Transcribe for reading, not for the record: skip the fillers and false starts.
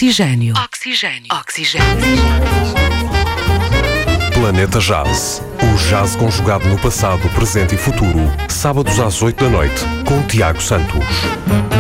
Oxigênio. Oxigênio. Oxigênio. Planeta Jazz. O jazz conjugado no passado, presente e futuro. Sábados às 8 da noite, com Tiago Santos.